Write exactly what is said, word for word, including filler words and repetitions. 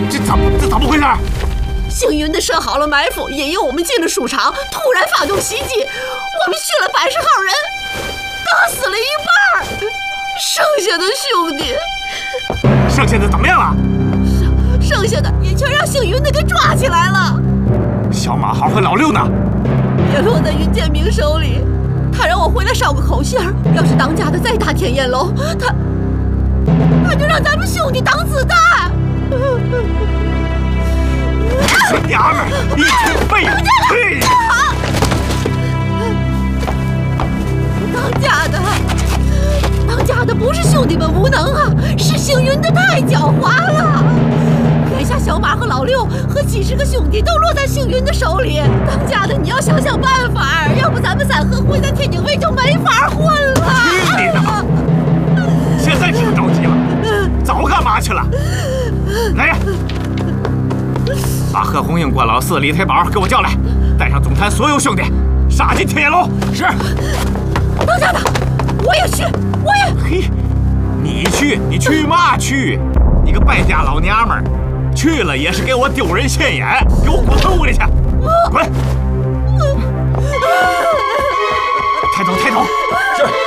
这怎么这怎么回事？ 幸运的设好了埋伏，引诱我们进了鼠场，突然发动袭击，我们去了百十号人，打死了一半，剩下的兄弟， 剩下的怎么样了？ 剩剩下的也全让幸运的给抓起来了。 小马号和老六呢？ 也落在云建明手里。他让我回来捎个口信儿，要是当家的再打天焰楼，他他就让咱们兄弟当子弹。 这娘们儿，一群废物！嘿， 当家的，当家的不是兄弟们无能啊，是幸运的太狡猾了。眼下小马和老六和几十个兄弟都落在幸运的手里，当家的你要想想办法，要不咱们三合会在天津卫就没法混了。 去你的吧！现在知道着急了，早干嘛去了？来人，把贺红英、关老四、李太保给我叫来，带上总坛所有兄弟，杀进天焰楼。是。 当家的，我也去，我也。 嘿，你去，你去嘛去？你个败家老娘们儿！去了也是给我丢人现眼，给我滚屋里去！滚！抬头，抬头！是。